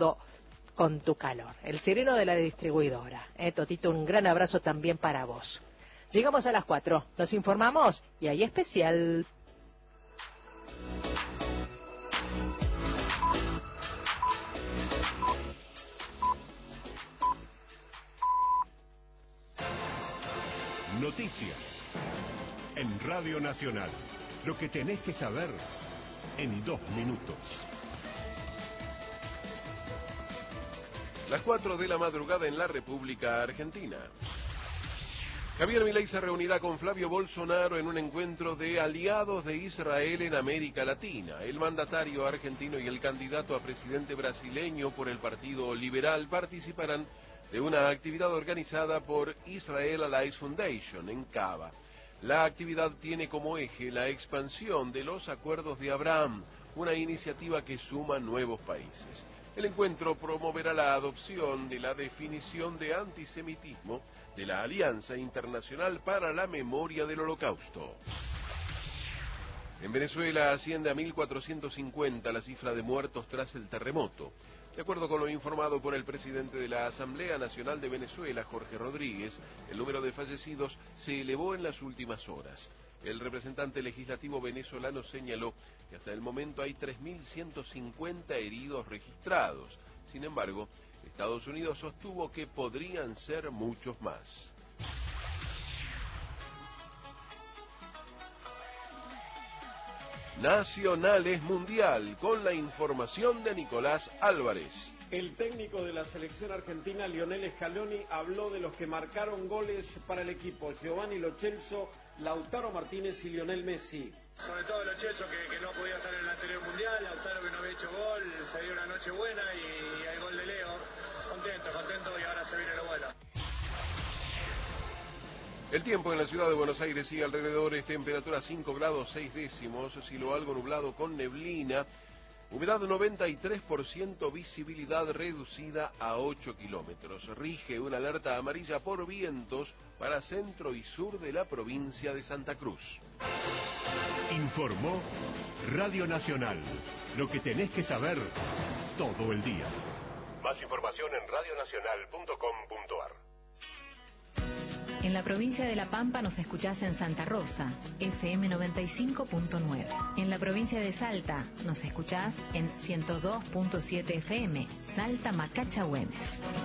todo con tu calor. El sireno de la distribuidora. Totito, un gran abrazo también para vos. Llegamos a las 4, nos informamos y hay especial. Noticias en Radio Nacional. Lo que tenés que saber en 2 minutos. Las 4 de la madrugada en la República Argentina. Javier Milei se reunirá con Flavio Bolsonaro en un encuentro de aliados de Israel en América Latina. El mandatario argentino y el candidato a presidente brasileño por el Partido Liberal participarán de una actividad organizada por Israel Allies Foundation en Cava. La actividad tiene como eje la expansión de los acuerdos de Abraham, una iniciativa que suma nuevos países. El encuentro promoverá la adopción de la definición de antisemitismo de la Alianza Internacional para la Memoria del Holocausto. En Venezuela asciende a 1.450 la cifra de muertos tras el terremoto. De acuerdo con lo informado por el presidente de la Asamblea Nacional de Venezuela, Jorge Rodríguez, el número de fallecidos se elevó en las últimas horas. El representante legislativo venezolano señaló que hasta el momento hay 3.150 heridos registrados. Sin embargo, Estados Unidos sostuvo que podrían ser muchos más. Nacionales Mundial, con la información de Nicolás Álvarez. El técnico de la selección argentina, Lionel Scaloni, habló de los que marcaron goles para el equipo: Giovanni Lo Celso, Lautaro Martínez y Lionel Messi. Sobre todo Lo Celso, que no podía estar en el anterior mundial, Lautaro, que no había hecho gol, se dio una noche buena, y el gol de Leo. Contento, y ahora se viene lo bueno. El tiempo en la ciudad de Buenos Aires sigue alrededor, es temperatura 5 grados 6 décimos, cielo algo nublado con neblina, humedad 93%, visibilidad reducida a 8 kilómetros. Rige una alerta amarilla por vientos para centro y sur de la provincia de Santa Cruz. Informó Radio Nacional. Lo que tenés que saber todo el día. Más información en radionacional.com.ar. En la provincia de La Pampa nos escuchás en Santa Rosa, FM 95.9. En la provincia de Salta nos escuchás en 102.7 FM, Salta Macacha Güemes.